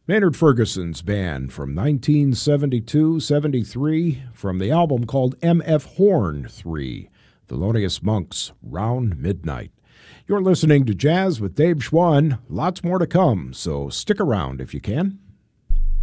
Maynard Ferguson's band from 1972-73 from the album called M.F. Horn 3, Thelonious Monk's Round Midnight. You're listening to Jazz with Dave Schwann. Lots more to come, so stick around if you can.